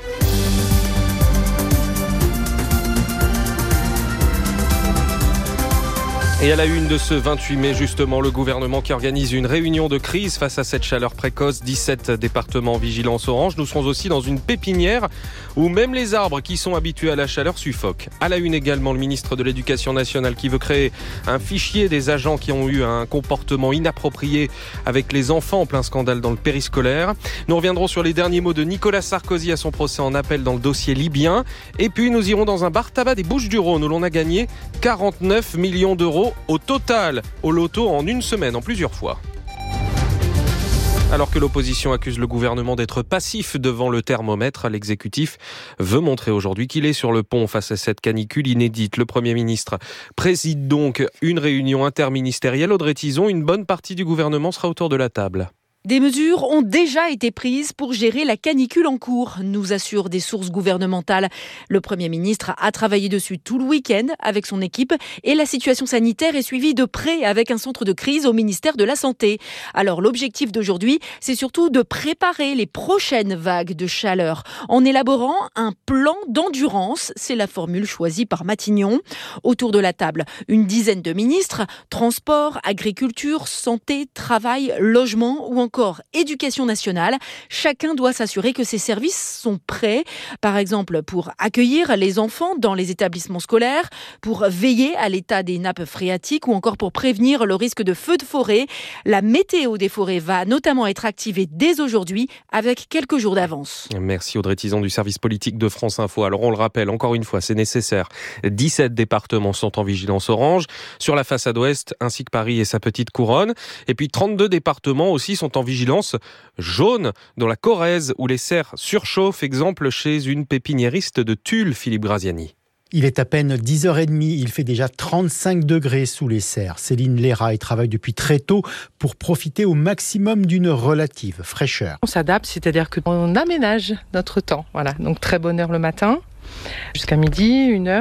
Et à la une de ce 28 mai, justement, le gouvernement qui organise une réunion de crise face à cette chaleur précoce. 17 départements en vigilance orange. Nous serons aussi dans une pépinière où même les arbres qui sont habitués à la chaleur suffoquent. À la une également, le ministre de l'Éducation nationale qui veut créer un fichier des agents qui ont eu un comportement inapproprié avec les enfants en plein scandale dans le périscolaire. Nous reviendrons sur les derniers mots de Nicolas Sarkozy à son procès en appel dans le dossier libyen. Et puis nous irons dans un bar-tabac des Bouches-du-Rhône où l'on a gagné 49 millions d'euros au total au loto en une semaine, en plusieurs fois. Alors que l'opposition accuse le gouvernement d'être passif devant le thermomètre, l'exécutif veut montrer aujourd'hui qu'il est sur le pont face à cette canicule inédite. Le Premier ministre préside donc une réunion interministérielle. Audrey Tizon, une bonne partie du gouvernement sera autour de la table. Des mesures ont déjà été prises pour gérer la canicule en cours, nous assurent des sources gouvernementales. Le Premier ministre a travaillé dessus tout le week-end avec son équipe et la situation sanitaire est suivie de près avec un centre de crise au ministère de la Santé. Alors l'objectif d'aujourd'hui, c'est surtout de préparer les prochaines vagues de chaleur en élaborant un plan d'endurance. C'est la formule choisie par Matignon. Autour de la table, une dizaine de ministres, transport, agriculture, santé, travail, logement ou encore éducation nationale. Chacun doit s'assurer que ces services sont prêts, par exemple pour accueillir les enfants dans les établissements scolaires, pour veiller à l'état des nappes phréatiques ou encore pour prévenir le risque de feux de forêt. La météo des forêts va notamment être activée dès aujourd'hui avec quelques jours d'avance. Merci Audrey Tizon du service politique de France Info. Alors on le rappelle, encore une fois, c'est nécessaire. 17 départements sont en vigilance orange sur la façade ouest ainsi que Paris et sa petite couronne. Et puis 32 départements aussi sont en vigilance jaune dans la Corrèze où les serres surchauffent, exemple chez une pépiniériste de Tulle, Philippe Graziani. Il est à peine 10h30, il fait déjà 35 degrés sous les serres. Céline Léra y travaille depuis très tôt pour profiter au maximum d'une relative fraîcheur. On s'adapte, c'est-à-dire qu'on aménage notre temps. Voilà, donc très bonne heure le matin. Jusqu'à midi, 1h.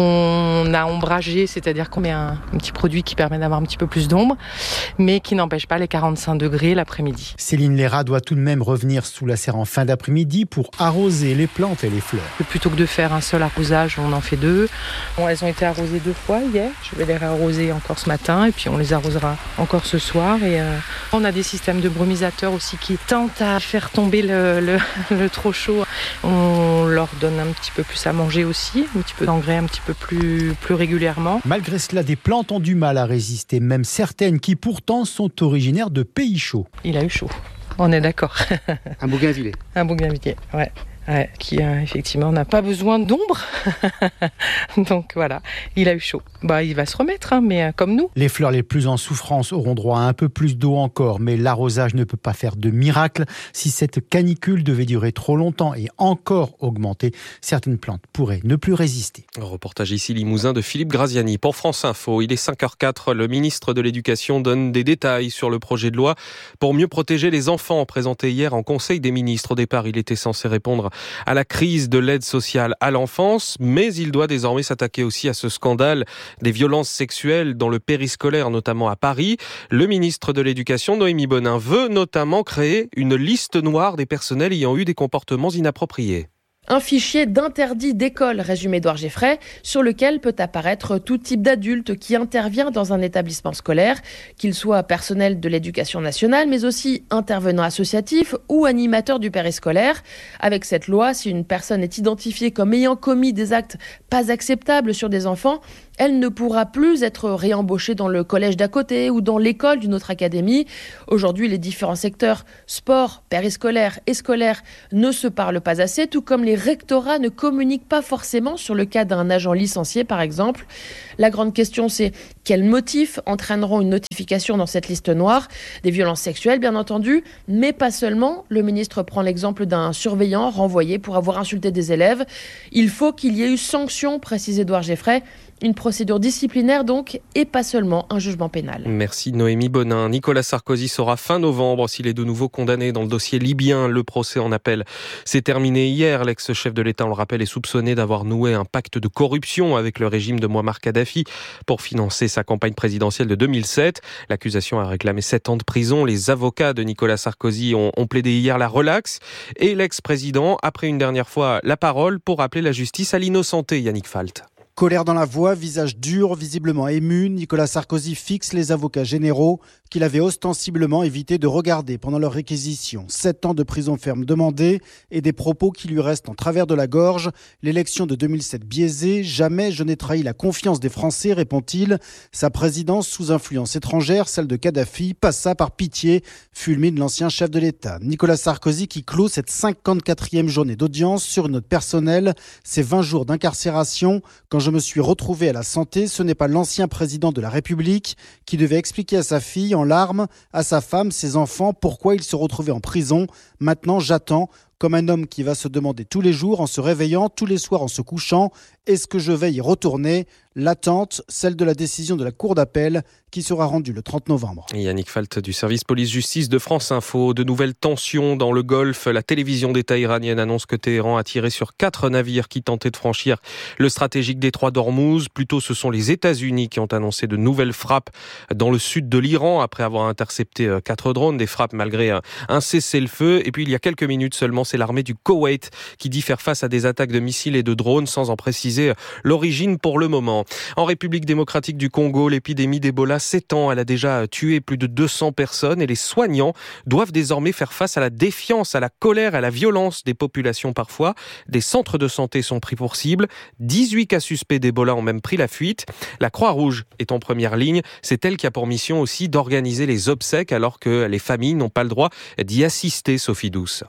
On a ombragé, c'est-à-dire qu'on met un petit produit qui permet d'avoir un petit peu plus d'ombre, mais qui n'empêche pas les 45 degrés l'après-midi. Céline Léra doit tout de même revenir sous la serre en fin d'après-midi pour arroser les plantes et les fleurs. Plutôt que de faire un seul arrosage, on en fait 2. Bon, elles ont été arrosées 2 fois hier. Je vais les réarroser encore ce matin et puis on les arrosera encore ce soir. Et on a des systèmes de brumisateurs aussi qui tentent à faire tomber le trop chaud. On leur donne un petit peu plus à manger aussi, un petit peu d'engrais un petit peu plus régulièrement. Malgré cela, des plantes ont du mal à résister, même certaines qui pourtant sont originaires de pays chauds. Il a eu chaud, on est d'accord. Un bougainvillier. Un bougainvillier, ouais. Ouais, qui effectivement n'a pas besoin d'ombre. Donc voilà, il a eu chaud. Il va se remettre, mais comme nous. Les fleurs les plus en souffrance auront droit à un peu plus d'eau encore, mais l'arrosage ne peut pas faire de miracle. Si cette canicule devait durer trop longtemps et encore augmenter, certaines plantes pourraient ne plus résister. Reportage ici Limousin de Philippe Graziani. Pour France Info, il est 5h04. Le ministre de l'Éducation donne des détails sur le projet de loi pour mieux protéger les enfants, présenté hier en Conseil des ministres. Au départ, il était censé répondre à la crise de l'aide sociale à l'enfance, mais il doit désormais s'attaquer aussi à ce scandale des violences sexuelles dans le périscolaire, notamment à Paris. Le ministre de l'Éducation, Noémie Bonin, veut notamment créer une liste noire des personnels ayant eu des comportements inappropriés. Un fichier d'interdit d'école, résume Édouard Geffray, sur lequel peut apparaître tout type d'adulte qui intervient dans un établissement scolaire, qu'il soit personnel de l'éducation nationale, mais aussi intervenant associatif ou animateur du périscolaire. Avec cette loi, si une personne est identifiée comme ayant commis des actes pas acceptables sur des enfants, elle ne pourra plus être réembauchée dans le collège d'à côté ou dans l'école d'une autre académie. Aujourd'hui, les différents secteurs, sport, périscolaire et scolaire, ne se parlent pas assez, tout comme les rectorats ne communiquent pas forcément sur le cas d'un agent licencié, par exemple. La grande question, c'est quels motifs entraîneront une notification dans cette liste noire ? Des violences sexuelles, bien entendu, mais pas seulement. Le ministre prend l'exemple d'un surveillant renvoyé pour avoir insulté des élèves. Il faut qu'il y ait eu sanction, précise Édouard Geffray. Une procédure disciplinaire donc, et pas seulement un jugement pénal. Merci Noémie Bonin. Nicolas Sarkozy saura fin novembre s'il est de nouveau condamné dans le dossier libyen. Le procès en appel s'est terminé hier. L'ex-chef de l'État, on le rappelle, est soupçonné d'avoir noué un pacte de corruption avec le régime de Mouammar Kadhafi pour financer sa campagne présidentielle de 2007. L'accusation a réclamé 7 ans de prison. Les avocats de Nicolas Sarkozy ont plaidé hier la relaxe. Et l'ex-président a pris une dernière fois la parole pour appeler la justice à l'innocenté, Yannick Falt. Colère dans la voix, visage dur, visiblement ému, Nicolas Sarkozy fixe les avocats généraux qu'il avait ostensiblement évité de regarder pendant leur réquisition. 7 ans de prison ferme demandés et des propos qui lui restent en travers de la gorge. L'élection de 2007 biaisée, jamais je n'ai trahi la confiance des Français, répond-il. Sa présidence sous influence étrangère, celle de Kadhafi, passa par pitié, fulmine l'ancien chef de l'État. Nicolas Sarkozy qui clôt cette 54e journée d'audience sur une note personnelle, ses 20 jours d'incarcération. Quand je me suis retrouvé à la santé, ce n'est pas l'ancien président de la République qui devait expliquer à sa fille en larmes, à sa femme, ses enfants, pourquoi il se retrouvait en prison. Maintenant, j'attends, comme un homme qui va se demander tous les jours, en se réveillant, tous les soirs en se couchant, est-ce que je vais y retourner ? L'attente, celle de la décision de la Cour d'appel qui sera rendue le 30 novembre. Yannick Falt du service police-justice de France Info. De nouvelles tensions dans le Golfe. La télévision d'État iranienne annonce que Téhéran a tiré sur 4 navires qui tentaient de franchir le stratégique détroit d'Ormuz. Plutôt, ce sont les États-Unis qui ont annoncé de nouvelles frappes dans le sud de l'Iran après avoir intercepté 4 drones. Des frappes malgré un cessez-le-feu. Et puis, il y a quelques minutes seulement, c'est l'armée du Koweït qui dit faire face à des attaques de missiles et de drones sans en préciser l'origine pour le moment. En République démocratique du Congo, l'épidémie d'Ebola s'étend. Elle a déjà tué plus de 200 personnes et les soignants doivent désormais faire face à la défiance, à la colère, à la violence des populations parfois. Des centres de santé sont pris pour cible. 18 cas suspects d'Ebola ont même pris la fuite. La Croix-Rouge est en première ligne. C'est elle qui a pour mission aussi d'organiser les obsèques alors que les familles n'ont pas le droit d'y assister, Sophie Douce.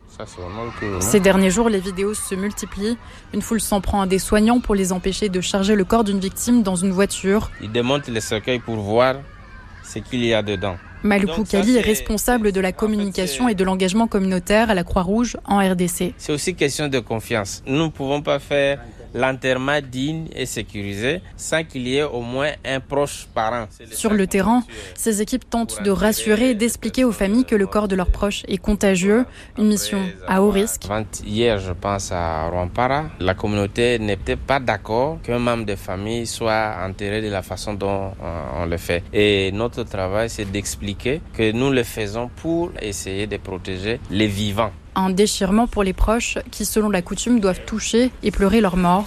Ces derniers jours, les vidéos se multiplient. Une foule s'en prend à des soignants pour les empêcher de charger le corps d'une victime dans une voiture. Ils démontent les cercueils pour voir ce qu'il y a dedans. Malou Kali est responsable de la communication et de l'engagement communautaire à la Croix-Rouge en RDC. C'est aussi question de confiance. Nous ne pouvons pas faire l'enterrement digne et sécurisé sans qu'il y ait au moins un proche parent. Sur le terrain, ces équipes tentent de rassurer et d'expliquer aux familles que le corps de leurs proches est contagieux, une mission à haut risque. Hier, je pense à Rwampara, la communauté n'était pas d'accord qu'un membre de famille soit enterré de la façon dont on le fait. Et notre travail, c'est d'expliquer que nous le faisons pour essayer de protéger les vivants. Un déchirement pour les proches qui, selon la coutume, doivent toucher et pleurer leur mort.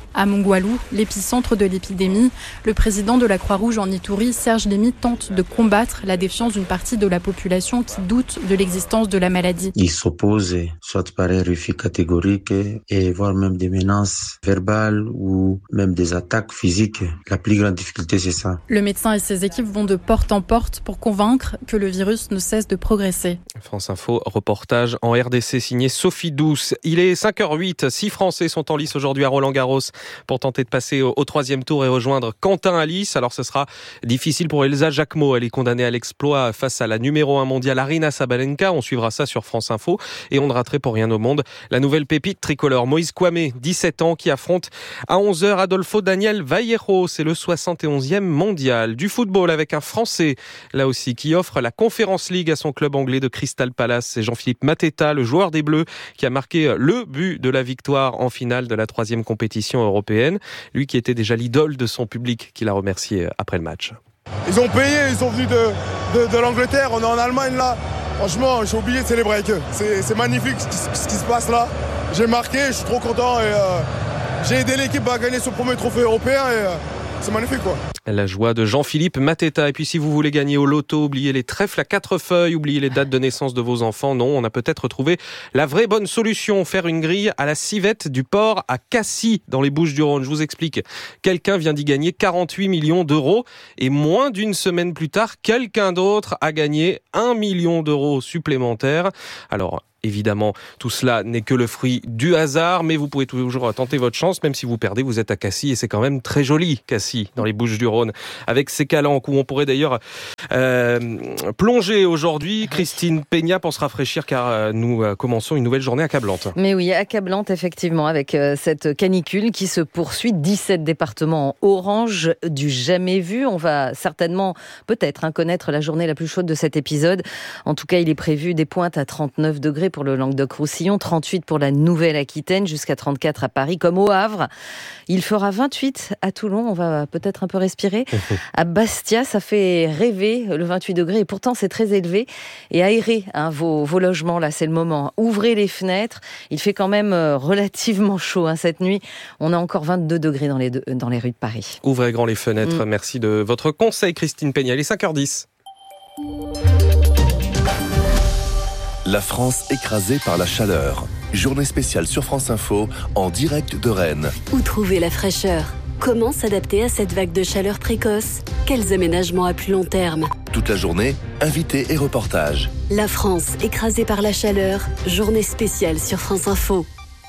À Mongoualou, l'épicentre de l'épidémie, le président de la Croix-Rouge en Ituri, Serge Lémy, tente de combattre la défiance d'une partie de la population qui doute de l'existence de la maladie. Ils s'opposent, soit par un refus catégorique, et voire même des menaces verbales ou même des attaques physiques. La plus grande difficulté, c'est ça. Le médecin et ses équipes vont de porte en porte pour convaincre que le virus ne cesse de progresser. France Info, reportage en RDC signé Sophie Douce. Il est 5h08, 6 Français sont en lice aujourd'hui à Roland-Garros pour tenter de passer au 3e tour et rejoindre Quentin Halys. Alors ce sera difficile pour Elsa Jacquemot, elle est condamnée à l'exploit face à la numéro 1 mondiale Aryna Sabalenka. On suivra ça sur France Info et on ne raterait pour rien au monde la nouvelle pépite tricolore Moïse Kouamé, 17 ans, qui affronte à 11h Adolfo Daniel Vallejo. C'est le 71e mondial. Du football avec un Français, là aussi, qui offre la Conference League à son club anglais de Crystal Palace. C'est Jean-Philippe Mateta, le joueur des Bleus, qui a marqué le but de la victoire en finale de la 3e compétition européenne. Lui qui était déjà l'idole de son public, qui l'a remercié après le match. Ils ont payé, ils sont venus de l'Angleterre, on est en Allemagne là. Franchement, j'ai oublié de célébrer avec eux. C'est magnifique ce qui se passe là. J'ai marqué, je suis trop content et j'ai aidé l'équipe à gagner son premier trophée européen et c'est magnifique quoi. La joie de Jean-Philippe Mateta. Et puis si vous voulez gagner au loto, oubliez les trèfles à 4 feuilles, oubliez les dates de naissance de vos enfants. Non, on a peut-être trouvé la vraie bonne solution. Faire une grille à la civette du port à Cassis, dans les Bouches-du-Rhône. Je vous explique. Quelqu'un vient d'y gagner 48 millions d'euros. Et moins d'une semaine plus tard, quelqu'un d'autre a gagné 1 million d'euros supplémentaires. Alors, évidemment, tout cela n'est que le fruit du hasard, mais vous pouvez toujours tenter votre chance, même si vous perdez, vous êtes à Cassis, et c'est quand même très joli, Cassis, dans les Bouches-du-Rhône, avec ses calanques, où on pourrait d'ailleurs plonger aujourd'hui. Christine Peña, pour se rafraîchir, car nous commençons une nouvelle journée accablante. Mais oui, accablante, effectivement, avec cette canicule qui se poursuit. 17 départements en orange, du jamais vu. On va certainement, peut-être, connaître la journée la plus chaude de cet épisode. En tout cas, il est prévu des pointes à 39 degrés pour le Languedoc-Roussillon, 38 pour la Nouvelle-Aquitaine, jusqu'à 34 à Paris, comme au Havre. Il fera 28 à Toulon, on va peut-être un peu respirer. À Bastia, ça fait rêver, le 28 degrés, et pourtant c'est très élevé. Et aérez vos logements, là c'est le moment. Ouvrez les fenêtres, il fait quand même relativement chaud cette nuit. On a encore 22 degrés dans les rues de Paris. Ouvrez grand les fenêtres, merci de votre conseil Christine Peña. Il est 5h10. La France écrasée par la chaleur. Journée spéciale sur France Info, en direct de Rennes. Où trouver la fraîcheur ? Comment s'adapter à cette vague de chaleur précoce ? Quels aménagements à plus long terme ? Toute la journée, invités et reportages. La France écrasée par la chaleur. Journée spéciale sur France Info.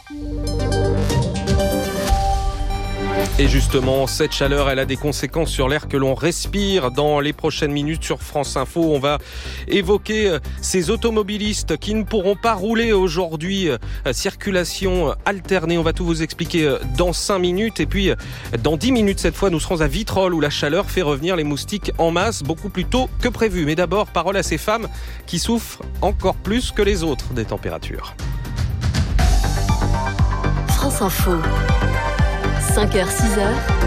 Et justement, cette chaleur, elle a des conséquences sur l'air que l'on respire. Dans les prochaines minutes sur France Info, on va évoquer ces automobilistes qui ne pourront pas rouler aujourd'hui. Circulation alternée, on va tout vous expliquer dans 5 minutes. Et puis, dans 10 minutes cette fois, nous serons à Vitrolles où la chaleur fait revenir les moustiques en masse beaucoup plus tôt que prévu. Mais d'abord, parole à ces femmes qui souffrent encore plus que les autres des températures. France Info. 5h, 6h,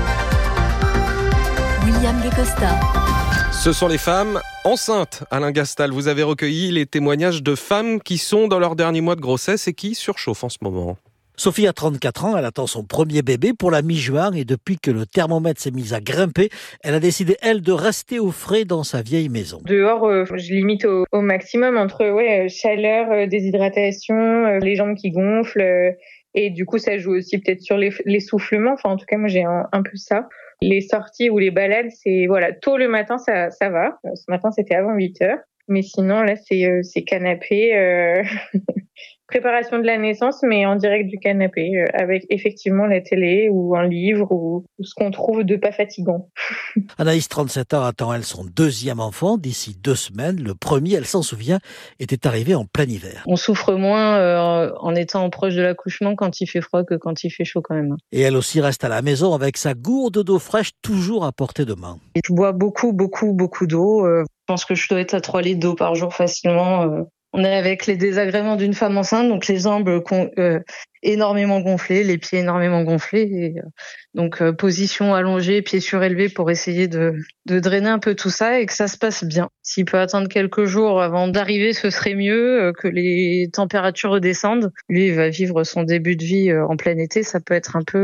William Guécosta. Ce sont les femmes enceintes. Alain Gastal, vous avez recueilli les témoignages de femmes qui sont dans leur dernier mois de grossesse et qui surchauffent en ce moment. Sophie a 34 ans, elle attend son premier bébé pour la mi-juin et depuis que le thermomètre s'est mis à grimper, elle a décidé, elle, de rester au frais dans sa vieille maison. Dehors, je limite au maximum entre chaleur, déshydratation, les jambes qui gonflent. Et du coup, ça joue aussi peut-être sur l'essoufflement. Enfin, en tout cas, moi, j'ai un peu ça. Les sorties ou les balades, c'est tôt le matin, ça va. Ce matin, c'était avant 8h. Mais sinon, là, c'est canapé, préparation de la naissance, mais en direct du canapé, avec effectivement la télé ou un livre ou ce qu'on trouve de pas fatigant. Anaïs, 37 ans, attend elle son deuxième enfant d'ici 2 semaines. Le premier, elle s'en souvient, était arrivé en plein hiver. On souffre moins en étant proche de l'accouchement quand il fait froid que quand il fait chaud quand même. Et elle aussi reste à la maison avec sa gourde d'eau fraîche toujours à portée de main. Je bois beaucoup d'eau. Je pense que je dois être à 3 litres d'eau par jour facilement. On est avec les désagréments d'une femme enceinte, donc les jambes énormément gonflées, les pieds énormément gonflés. Et, donc position allongée, pieds surélevés pour essayer de drainer un peu tout ça et que ça se passe bien. S'il peut attendre quelques jours avant d'arriver, ce serait mieux, que les températures redescendent. Lui, il va vivre son début de vie en plein été, ça peut être un peu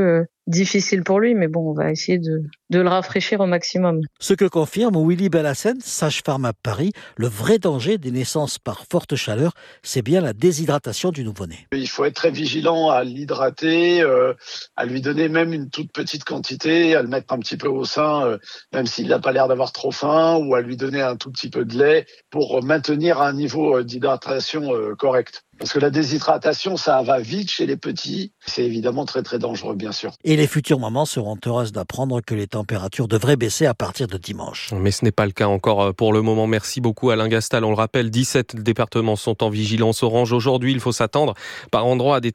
difficile pour lui, mais bon, on va essayer de le rafraîchir au maximum. Ce que confirme Willy Bellassène, sage-femme à Paris, le vrai danger des naissances par forte chaleur, c'est bien la déshydratation du nouveau-né. Il faut être très vigilant à l'hydrater, à lui donner même une toute petite quantité, à le mettre un petit peu au sein, même s'il n'a pas l'air d'avoir trop faim, ou à lui donner un tout petit peu de lait pour maintenir un niveau d'hydratation correct. Parce que la déshydratation, ça va vite chez les petits. C'est évidemment très très dangereux, bien sûr. Et les futures mamans seront heureuses d'apprendre que les températures devraient baisser à partir de dimanche. Mais ce n'est pas le cas encore pour le moment. Merci beaucoup Alain Gastal. On le rappelle, 17 départements sont en vigilance orange. Aujourd'hui, il faut s'attendre par endroits à des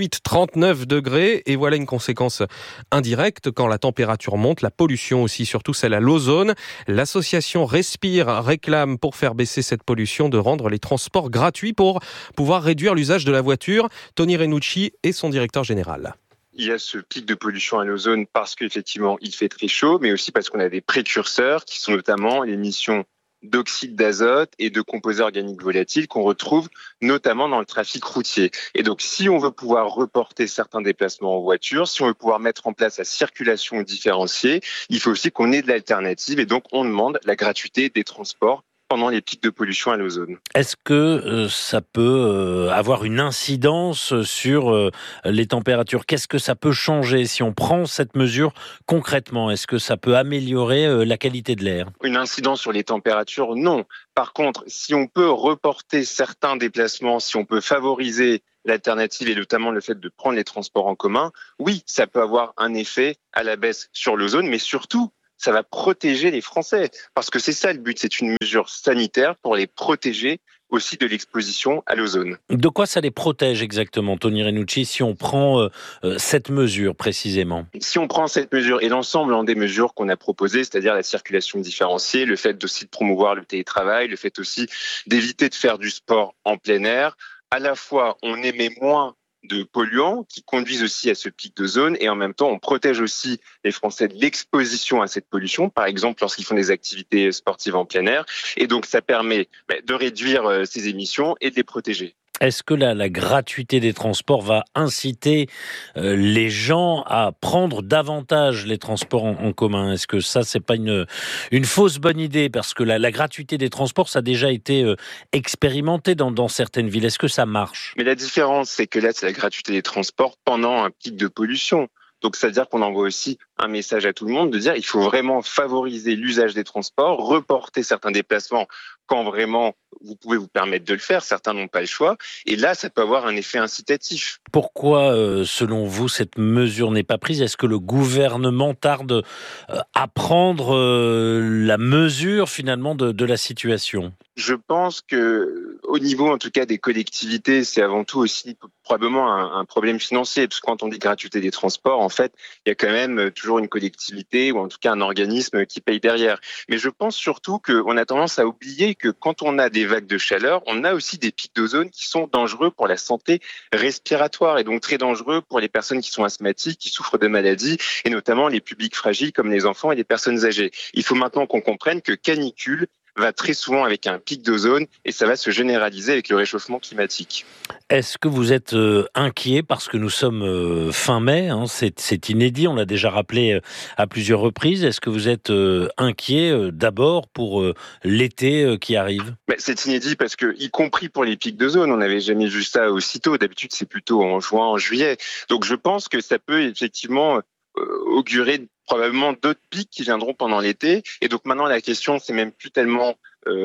38-39 degrés. Et voilà une conséquence indirecte. Quand la température monte, la pollution aussi, surtout celle à l'ozone. L'association Respire réclame, pour faire baisser cette pollution, de rendre les transports gratuits pour pouvoir réduire l'usage de la voiture. Tony Renucci est son directeur général. Il y a ce pic de pollution à l'ozone parce qu'effectivement il fait très chaud, mais aussi parce qu'on a des précurseurs qui sont notamment l'émission d'oxyde d'azote et de composés organiques volatiles qu'on retrouve notamment dans le trafic routier. Et donc si on veut pouvoir reporter certains déplacements en voiture, si on veut pouvoir mettre en place la circulation différenciée, il faut aussi qu'on ait de l'alternative et donc on demande la gratuité des transports pendant les pics de pollution à l'ozone. Est-ce que ça peut avoir une incidence sur les températures ? Qu'est-ce que ça peut changer si on prend cette mesure concrètement ? Est-ce que ça peut améliorer la qualité de l'air ? Une incidence sur les températures, non. Par contre, si on peut reporter certains déplacements, si on peut favoriser l'alternative et notamment le fait de prendre les transports en commun, oui, ça peut avoir un effet à la baisse sur l'ozone, mais surtout, ça va protéger les Français. Parce que c'est ça le but, c'est une mesure sanitaire pour les protéger aussi de l'exposition à l'ozone. De quoi ça les protège exactement, Tony Renucci, si on prend cette mesure précisément ? Si on prend cette mesure et l'ensemble des mesures qu'on a proposées, c'est-à-dire la circulation différenciée, le fait aussi de promouvoir le télétravail, le fait aussi d'éviter de faire du sport en plein air, à la fois on émet moins de polluants qui conduisent aussi à ce pic d'ozone et en même temps on protège aussi les Français de l'exposition à cette pollution, par exemple lorsqu'ils font des activités sportives en plein air, et donc ça permet de réduire ces émissions et de les protéger. Est-ce que la gratuité des transports va inciter les gens à prendre davantage les transports en commun ? Est-ce que ça, c'est pas une fausse bonne idée ? Parce que la gratuité des transports, ça a déjà été expérimenté dans certaines villes. Est-ce que ça marche ? Mais la différence, c'est que là, c'est la gratuité des transports pendant un pic de pollution. Donc, c'est-à-dire qu'on envoie aussi un message à tout le monde de dire il faut vraiment favoriser l'usage des transports, reporter certains déplacements quand vraiment vous pouvez vous permettre de le faire. Certains n'ont pas le choix. Et là, ça peut avoir un effet incitatif. Pourquoi, selon vous, cette mesure n'est pas prise ? Est-ce que le gouvernement tarde à prendre la mesure, finalement, de la situation ? Je pense que, au niveau, en tout cas, des collectivités, c'est avant tout aussi probablement un problème financier. Parce que quand on dit gratuité des transports, en fait, il y a quand même toujours une collectivité ou en tout cas un organisme qui paye derrière. Mais je pense surtout qu'on a tendance à oublier que quand on a des vagues de chaleur, on a aussi des pics d'ozone qui sont dangereux pour la santé respiratoire et donc très dangereux pour les personnes qui sont asthmatiques, qui souffrent de maladies et notamment les publics fragiles comme les enfants et les personnes âgées. Il faut maintenant qu'on comprenne que canicule va très souvent avec un pic d'ozone et ça va se généraliser avec le réchauffement climatique. Est-ce que vous êtes inquiet parce que nous sommes fin mai, c'est inédit, on l'a déjà rappelé à plusieurs reprises. Est-ce que vous êtes inquiet d'abord pour l'été qui arrive ? C'est inédit parce que, y compris pour les pics d'ozone, on n'avait jamais vu ça aussitôt. D'habitude, c'est plutôt en juin, en juillet. Donc je pense que ça peut effectivement augurer probablement d'autres pics qui viendront pendant l'été. Et donc maintenant, la question, c'est même plus tellement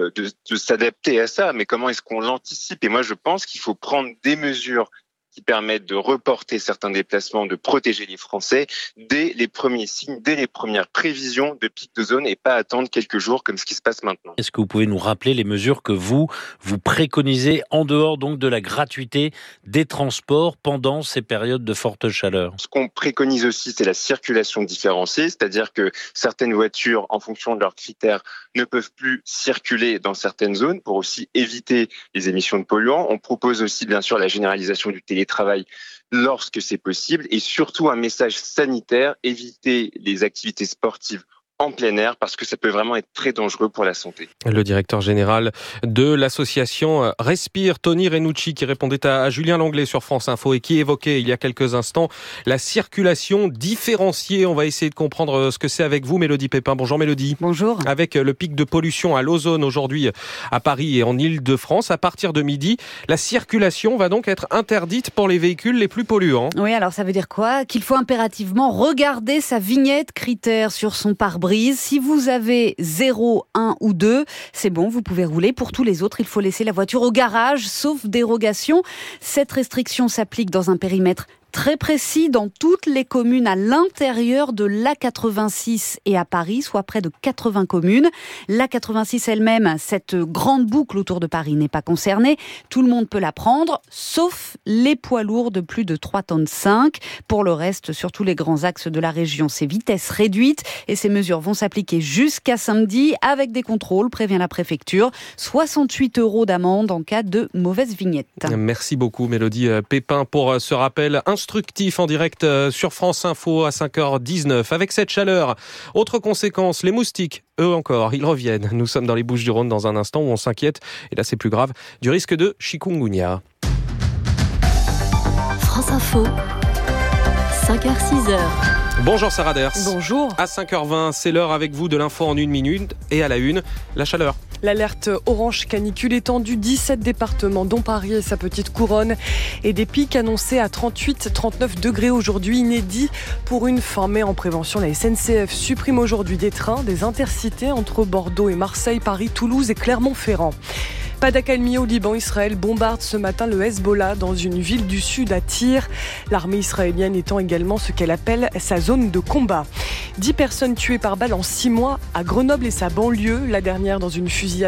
de s'adapter à ça, mais comment est-ce qu'on l'anticipe ? Et moi, je pense qu'il faut prendre des mesures qui permettent de reporter certains déplacements, de protéger les Français dès les premiers signes, dès les premières prévisions de pic d'ozone et pas attendre quelques jours comme ce qui se passe maintenant. Est-ce que vous pouvez nous rappeler les mesures que vous préconisez en dehors donc de la gratuité des transports pendant ces périodes de forte chaleur ? Ce qu'on préconise aussi, c'est la circulation différenciée, c'est-à-dire que certaines voitures, en fonction de leurs critères, ne peuvent plus circuler dans certaines zones pour aussi éviter les émissions de polluants. On propose aussi bien sûr la généralisation du télétravail lorsque c'est possible et surtout un message sanitaire, éviter les activités sportives en plein air parce que ça peut vraiment être très dangereux pour la santé. Le directeur général de l'association Respire, Tony Renucci, qui répondait à Julien Langlais sur France Info et qui évoquait il y a quelques instants la circulation différenciée. On va essayer de comprendre ce que c'est avec vous, Mélodie Pépin. Bonjour Mélodie. Bonjour. Avec le pic de pollution à l'ozone aujourd'hui à Paris et en Île-de-France, à partir de midi, la circulation va donc être interdite pour les véhicules les plus polluants. Oui, alors ça veut dire quoi ? Qu'il faut impérativement regarder sa vignette critère sur son pare-brise. Si vous avez 0, 1 ou 2, c'est bon, vous pouvez rouler. Pour tous les autres, il faut laisser la voiture au garage, sauf dérogation. Cette restriction s'applique dans un périmètre très précis dans toutes les communes à l'intérieur de l'A86 et à Paris, soit près de 80 communes. L'A86 elle-même, cette grande boucle autour de Paris n'est pas concernée. Tout le monde peut la prendre, sauf les poids lourds de plus de 3,5 tonnes. Pour le reste, sur tous les grands axes de la région, c'est vitesse réduite et ces mesures vont s'appliquer jusqu'à samedi avec des contrôles, prévient la préfecture. 68 € d'amende en cas de mauvaise vignette. Merci beaucoup Mélodie Pépin pour ce rappel instructif en direct sur France Info à 5h19. Avec cette chaleur, autre conséquence, les moustiques, eux encore, ils reviennent. Nous sommes dans les Bouches-du-Rhône dans un instant où on s'inquiète, et là c'est plus grave, du risque de chikungunya. France Info, 5h-6h. Bonjour Sarah Ders. Bonjour. À 5h20, c'est l'heure avec vous de l'info en 1 minute. Et à la une, la chaleur. L'alerte orange canicule étendue, 17 départements, dont Paris et sa petite couronne. Et des pics annoncés à 38-39 degrés aujourd'hui, inédits pour une fin mai en prévention. La SNCF supprime aujourd'hui des trains, des intercités entre Bordeaux et Marseille, Paris, Toulouse et Clermont-Ferrand. Pas d'accalmie au Liban. Israël bombarde ce matin le Hezbollah dans une ville du sud à Tyr. L'armée israélienne étend également ce qu'elle appelle sa zone de combat. 10 personnes tuées par balle en 6 mois à Grenoble et sa banlieue. La dernière dans une fusillade